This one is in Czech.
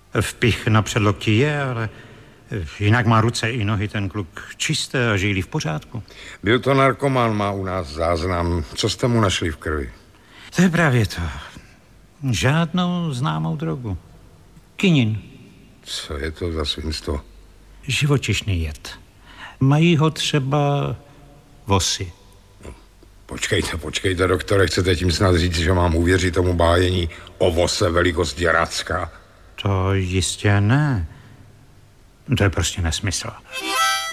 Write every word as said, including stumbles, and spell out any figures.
Vpich na předloktí je, ale jinak má ruce i nohy ten kluk čisté a žíly v pořádku. Byl to narkoman, má u nás záznam. Co jste mu našli v krvi? To je právě to. Žádnou známou drogu. Kinin. Co je to za svinstvo? Živočišný jed. Mají ho třeba vosy. No, počkejte, počkejte, doktore, chcete tím snad říct, že mám uvěřit tomu bájení o vose velikosti Racka? To jistě ne. To je prostě nesmysl.